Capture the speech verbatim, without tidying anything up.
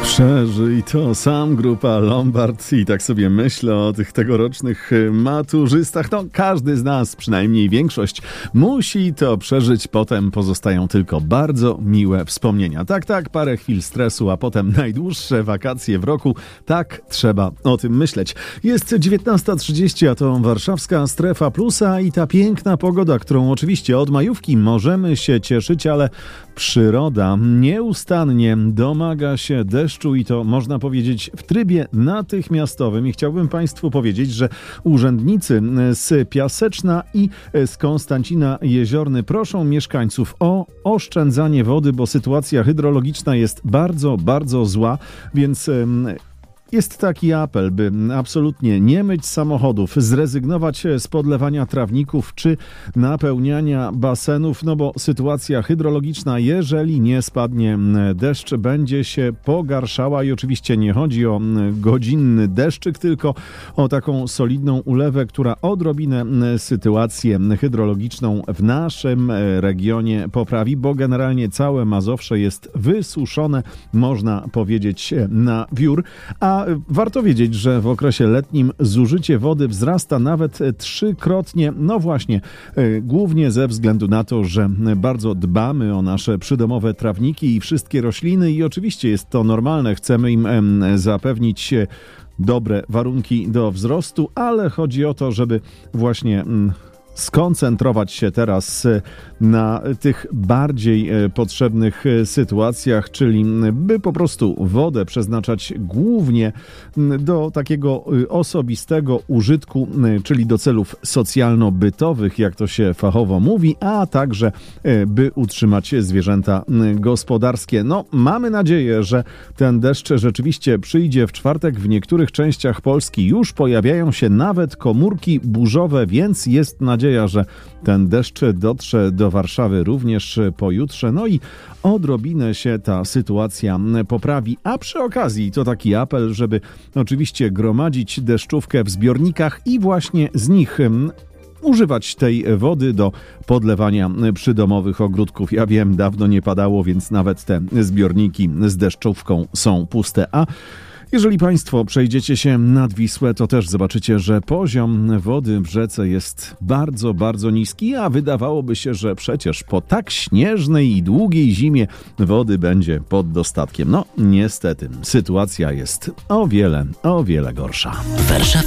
Przeżyj to sam, grupa Lombard, i tak sobie myślę o tych tegorocznych maturzystach. No, każdy z nas, przynajmniej większość, musi to przeżyć. Potem pozostają tylko bardzo miłe wspomnienia. Tak, tak, parę chwil stresu, a potem najdłuższe wakacje w roku. Tak, trzeba o tym myśleć. Jest dziewiętnasta trzydzieści, a to warszawska Strefa Plusa i ta piękna pogoda, którą oczywiście od majówki możemy się cieszyć, ale przyroda nieustannie domaga się deszczu i to można powiedzieć w trybie natychmiastowym. I chciałbym Państwu powiedzieć, że urzędnicy z Piaseczna i z Konstancina Jeziorny proszą mieszkańców o oszczędzanie wody, bo sytuacja hydrologiczna jest bardzo, bardzo zła, więc jest taki apel, by absolutnie nie myć samochodów, zrezygnować z podlewania trawników czy napełniania basenów, no bo sytuacja hydrologiczna, jeżeli nie spadnie deszcz, będzie się pogarszała i oczywiście nie chodzi o godzinny deszczyk, tylko o taką solidną ulewę, która odrobinę sytuację hydrologiczną w naszym regionie poprawi, bo generalnie całe Mazowsze jest wysuszone, można powiedzieć, na wiór, a warto wiedzieć, że w okresie letnim zużycie wody wzrasta nawet trzykrotnie. No właśnie, głównie ze względu na to, że bardzo dbamy o nasze przydomowe trawniki i wszystkie rośliny i oczywiście jest to normalne. Chcemy im zapewnić dobre warunki do wzrostu, ale chodzi o to, żeby właśnie skoncentrować się teraz na tych bardziej potrzebnych sytuacjach, czyli by po prostu wodę przeznaczać głównie do takiego osobistego użytku, czyli do celów socjalno-bytowych, jak to się fachowo mówi, a także by utrzymać zwierzęta gospodarskie. No, mamy nadzieję, że ten deszcz rzeczywiście przyjdzie w czwartek. W niektórych częściach Polski już pojawiają się nawet komórki burzowe, więc jest nadzieja, że ten deszcz dotrze do Warszawy również pojutrze, no i odrobinę się ta sytuacja poprawi. A przy okazji to taki apel, żeby oczywiście gromadzić deszczówkę w zbiornikach i właśnie z nich używać tej wody do podlewania przydomowych ogródków. Ja wiem, dawno nie padało, więc nawet te zbiorniki z deszczówką są puste, a jeżeli Państwo przejdziecie się nad Wisłę, to też zobaczycie, że poziom wody w rzece jest bardzo, bardzo niski, a wydawałoby się, że przecież po tak śnieżnej i długiej zimie wody będzie pod dostatkiem. No, niestety, sytuacja jest o wiele, o wiele gorsza.